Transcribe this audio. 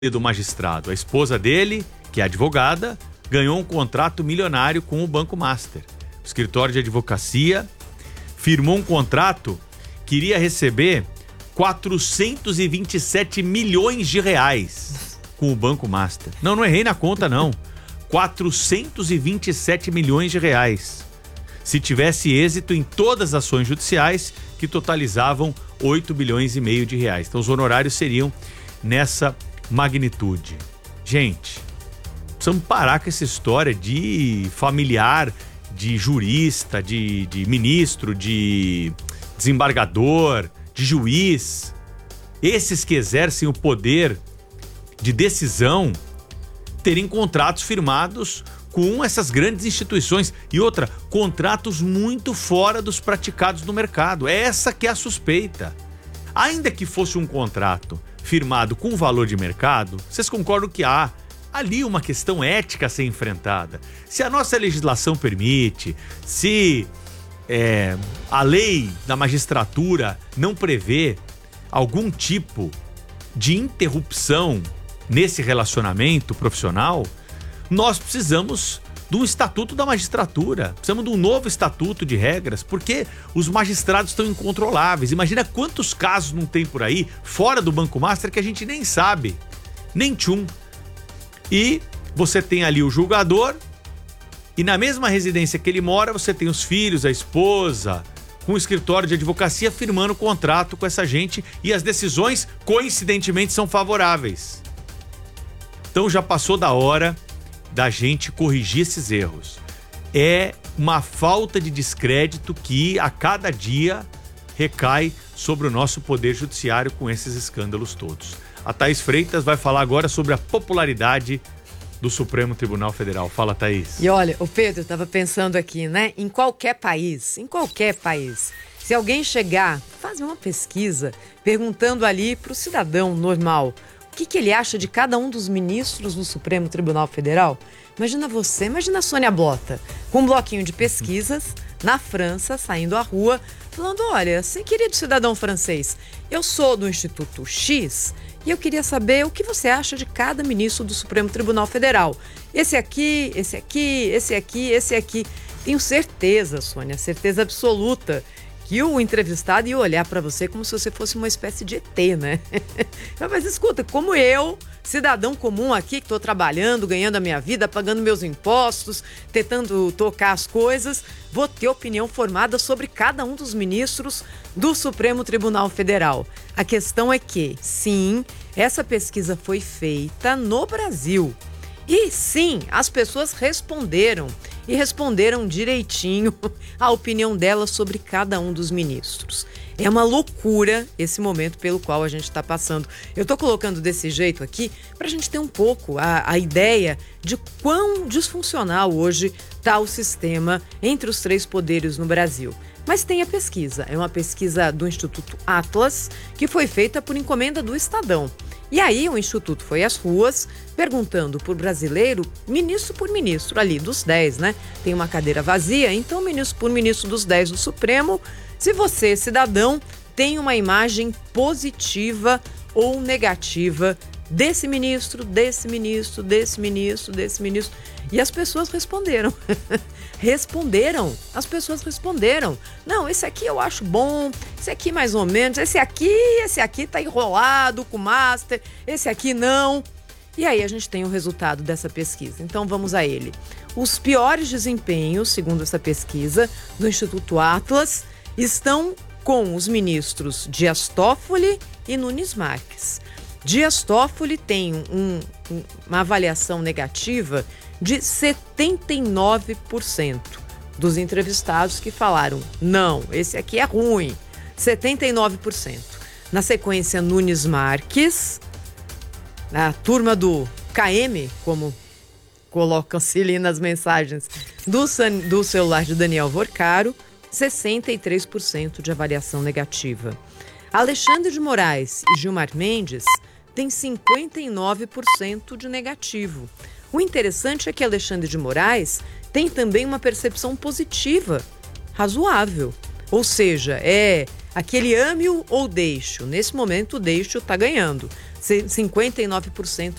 do magistrado. A esposa dele, que é advogada, ganhou um contrato milionário com o Banco Master. O escritório de advocacia firmou um contrato que iria receber 427 milhões de reais com o Banco Master. Não errei na conta, não. 427 milhões de reais. Se tivesse êxito em todas as ações judiciais, que totalizavam 8 bilhões e meio de reais. Então os honorários seriam nessa magnitude. Gente, precisamos parar com essa história de familiar, de jurista, de ministro, de desembargador, de juiz. Esses que exercem o poder de decisão terem contratos firmados com essas grandes instituições. E outra, contratos muito fora dos praticados no mercado. Essa que é a suspeita. Ainda que fosse um contrato firmado com valor de mercado, vocês concordam que há ali uma questão ética a ser enfrentada? Se a nossa legislação permite, se a lei da magistratura não prevê algum tipo de interrupção nesse relacionamento profissional, nós precisamos de um estatuto da magistratura, precisamos de um novo estatuto de regras, porque os magistrados estão incontroláveis. Imagina quantos casos não tem por aí, fora do Banco Master, que a gente nem sabe, nem tchum. E você tem ali o julgador, e na mesma residência que ele mora, você tem os filhos, a esposa, com o escritório de advocacia firmando contrato com essa gente, e as decisões, coincidentemente, são favoráveis. Então já passou da hora da gente corrigir esses erros. É uma falta de descrédito que a cada dia recai sobre o nosso poder judiciário com esses escândalos todos. A Thaís Freitas vai falar agora sobre a popularidade do Supremo Tribunal Federal. Fala, Thaís. E olha, o Pedro estava pensando aqui, né? Em qualquer país, se alguém chegar, fazer uma pesquisa, perguntando ali para o cidadão normal o que ele acha de cada um dos ministros do Supremo Tribunal Federal, imagina a Sônia Blota, com um bloquinho de pesquisas, na França, saindo à rua, falando, olha, querido cidadão francês, eu sou do Instituto X e eu queria saber o que você acha de cada ministro do Supremo Tribunal Federal. Esse aqui. Tenho certeza, Sônia, certeza absoluta, que o entrevistado ia olhar para você como se você fosse uma espécie de ET, né? Mas escuta, como eu, cidadão comum aqui, que estou trabalhando, ganhando a minha vida, pagando meus impostos, tentando tocar as coisas, vou ter opinião formada sobre cada um dos ministros do Supremo Tribunal Federal. A questão é que, sim, essa pesquisa foi feita no Brasil. E sim, as pessoas responderam direitinho a opinião delas sobre cada um dos ministros. É uma loucura esse momento pelo qual a gente está passando. Eu estou colocando desse jeito aqui para a gente ter um pouco a ideia de quão disfuncional hoje está o sistema entre os três poderes no Brasil. Mas tem a pesquisa, é uma pesquisa do Instituto Atlas, que foi feita por encomenda do Estadão. E aí o Instituto foi às ruas perguntando por brasileiro, ministro por ministro, ali dos 10, né? Tem uma cadeira vazia, então ministro por ministro dos 10 do Supremo, se você, cidadão, tem uma imagem positiva ou negativa desse ministro. E as pessoas responderam. As pessoas responderam. Não, esse aqui eu acho bom, esse aqui mais ou menos, esse aqui tá enrolado com o Master, esse aqui não. E aí a gente tem o resultado dessa pesquisa. Então vamos a ele. Os piores desempenhos, segundo essa pesquisa do Instituto Atlas, estão com os ministros Dias Toffoli e Nunes Marques. Dias Toffoli tem uma avaliação negativa de 79% dos entrevistados que falaram, não, esse aqui é ruim, 79%. Na sequência, Nunes Marques, a turma do KM, como colocam-se ali nas mensagens do celular de Daniel Vorcaro, 63% de avaliação negativa. Alexandre de Moraes e Gilmar Mendes têm 59% de negativo. O interessante é que Alexandre de Moraes tem também uma percepção positiva, razoável. Ou seja, aquele ame-o ou deixe-o. Nesse momento, o deixe-o está ganhando. 59%